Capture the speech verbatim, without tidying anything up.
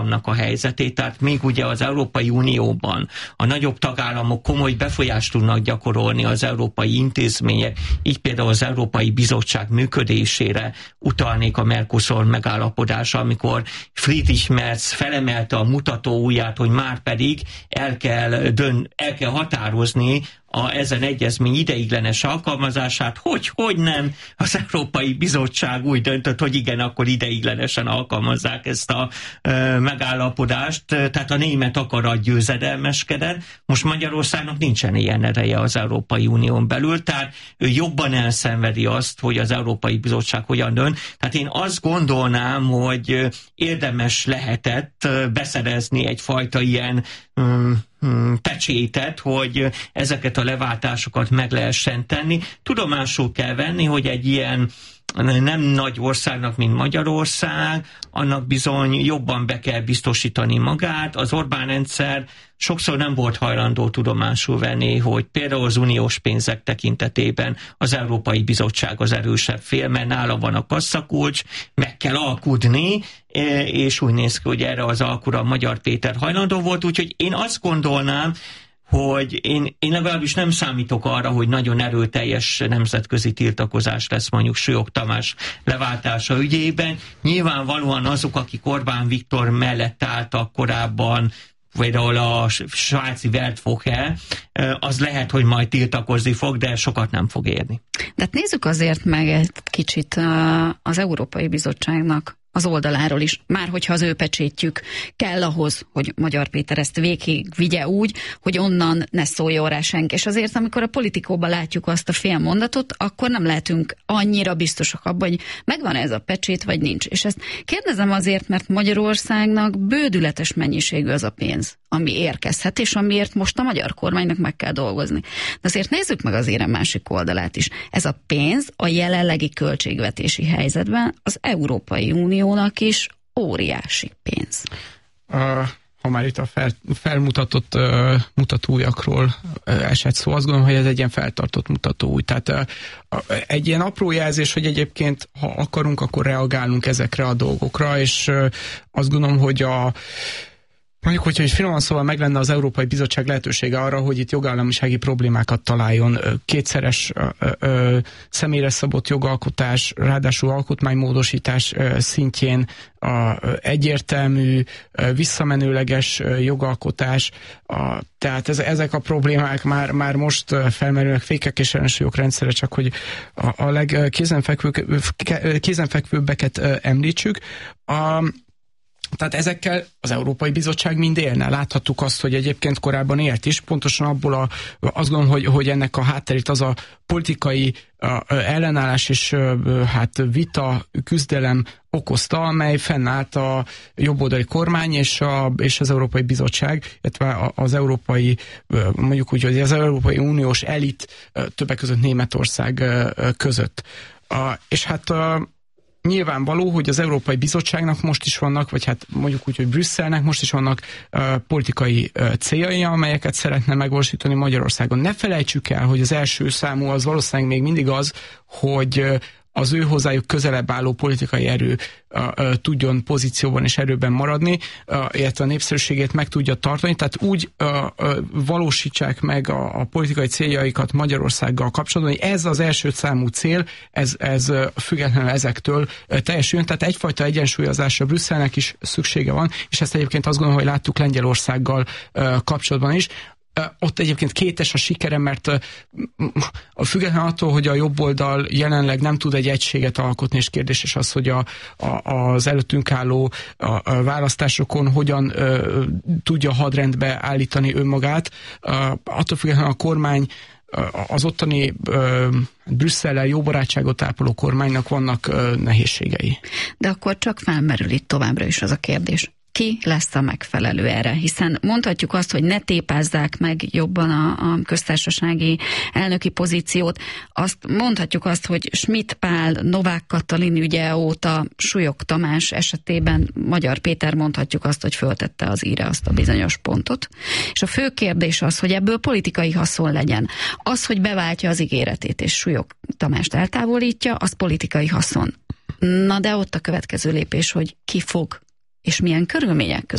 a helyzetét, tehát még ugye az Európai Unióban a nagyobb tagállamok komoly befolyást tudnak gyakorolni az európai intézmények, így például az Európai Bizottság működésére utalnék a Mercosur megállapodása, amikor Friedrich Merz felemelte a mutató ujját, hogy már pedig el kell, dön, el kell határozni a ezen egyezmény ideiglenes alkalmazását, hogy, hogy nem, az Európai Bizottság úgy döntött, hogy igen, akkor ideiglenesen alkalmazzák ezt a e, megállapodást, tehát a német akarat győzedelmeskedett. Most Magyarországnak nincsen ilyen ereje az Európai Unión belül, tehát ő jobban elszenvedi azt, hogy az Európai Bizottság hogyan dönt. Tehát én azt gondolnám, hogy érdemes lehetett beszerezni egyfajta ilyen um, pecsétet, hogy ezeket a leváltásokat meg lehessen tenni. Tudomásul kell venni, hogy egy ilyen nem nagy országnak, mint Magyarország, annak bizony jobban be kell biztosítani magát. Az Orbán rendszer sokszor nem volt hajlandó tudomásul venni, hogy például az uniós pénzek tekintetében az Európai Bizottság az erősebb fél, mert nála van a kasszakulcs, meg kell alkudni, és úgy néz ki, hogy erre az alkura Magyar Péter hajlandó volt, úgyhogy én azt gondolnám, hogy én, én legalábbis nem számítok arra, hogy nagyon erőteljes nemzetközi tiltakozás lesz mondjuk Súlyog Tamás leváltása ügyében. Nyilvánvalóan azok, akik Orbán Viktor mellett álltak korábban, például a svájci Weltwoche, az lehet, hogy majd tiltakozni fog, de sokat nem fog érni. De hát nézzük azért meg egy kicsit az Európai Bizottságnak az oldaláról is, már hogyha az ő pecsétjük kell ahhoz, hogy Magyar Péter ezt végig vigye úgy, hogy onnan ne szóljon rá senki. És azért, amikor a Politikóban látjuk azt a fél mondatot, akkor nem lehetünk annyira biztosak abban, hogy megvan ez a pecsét, vagy nincs. És ezt kérdezem azért, mert Magyarországnak bődületes mennyiségű az a pénz, ami érkezhet, és amiért most a magyar kormánynak meg kell dolgozni. De azért nézzük meg az érem másik oldalát is. Ez a pénz a jelenlegi költségvetési helyzetben az Európai Uniónak is óriási pénz. Uh, ha már itt a fel, felmutatott uh, mutatójakról uh, esett szó, azt gondolom, hogy ez egy ilyen feltartott mutatóúj. Tehát uh, uh, egy ilyen apró jelzés, hogy egyébként, ha akarunk, akkor reagálunk ezekre a dolgokra, és uh, azt gondolom, hogy a mondjuk, hogyha egy finoman szóval meg lenne az Európai Bizottság lehetősége arra, hogy itt jogállamisági problémákat találjon, kétszeres ö, ö, személyre szabott jogalkotás, ráadásul alkotmánymódosítás ö, szintjén a egyértelmű, visszamenőleges jogalkotás, a, tehát ez, ezek a problémák már, már most felmerülnek, fékek és ellensúlyok rendszere, csak hogy a, a legkézenfekvőbbeket említsük. A Tehát ezekkel az Európai Bizottság mind élne. Láthattuk azt, hogy egyébként korábban élt is, pontosan abból a, azt gondolom, hogy, hogy ennek a hátterét az a politikai a, ellenállás és hát vita, küzdelem okozta, amely fennállt a jobboldali kormány és, a, és az Európai Bizottság, illetve az európai, mondjuk úgy, hogy az Európai Uniós elit többek között Németország között. A, és hát a, nyilvánvaló, hogy az Európai Bizottságnak most is vannak, vagy hát mondjuk úgy, hogy Brüsszelnek most is vannak uh, politikai uh, céljai, amelyeket szeretne megvalósítani Magyarországon. Ne felejtsük el, hogy az első számú az valószínűleg még mindig az, hogy uh, az ő hozzájuk közelebb álló politikai erő uh, uh, tudjon pozícióban és erőben maradni, uh, illetve a népszerűségét meg tudja tartani, tehát úgy uh, uh, valósítsák meg a, a politikai céljaikat Magyarországgal kapcsolatban, hogy ez az első számú cél, ez, ez uh, függetlenül ezektől uh, teljesüljön, tehát egyfajta egyensúlyozásra Brüsszelnek is szüksége van, és ezt egyébként azt gondolom, hogy láttuk Lengyelországgal uh, kapcsolatban is. Ott egyébként kétes a sikere, mert a független attól, hogy a jobb oldal jelenleg nem tud egy egységet alkotni, és kérdéses az, hogy a, a, az előttünk álló a, a választásokon hogyan ö, tudja hadrendbe állítani önmagát. Attól függetlenül a kormány, az ottani ö, Brüsszellel jó barátságot ápoló kormánynak vannak ö, nehézségei. De akkor csak felmerül itt továbbra is az a kérdés. Ki lesz a megfelelő erre? Hiszen mondhatjuk azt, hogy ne tépázzák meg jobban a, a köztársasági elnöki pozíciót. Azt mondhatjuk azt, hogy Schmidt Pál, Novák Katalin ügye óta Súlyog Tamás esetében Magyar Péter mondhatjuk azt, hogy föltette az íre azt a bizonyos pontot. És a fő kérdés az, hogy ebből politikai haszon legyen. Az, hogy beváltja az ígéretét és Súlyog Tamást eltávolítja, az politikai haszon. Na de ott a következő lépés, hogy ki fog és milyen körülmények között